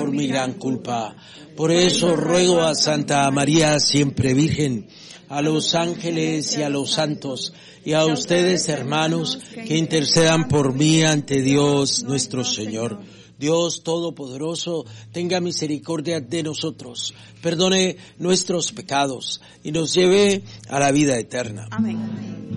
por mi gran culpa. Por eso ruego a Santa María, siempre Virgen, a los ángeles y a los santos, y a ustedes, hermanos, que intercedan por mí ante Dios nuestro Señor. Dios Todopoderoso, tenga misericordia de nosotros, perdone nuestros pecados y nos lleve a la vida eterna. Amén.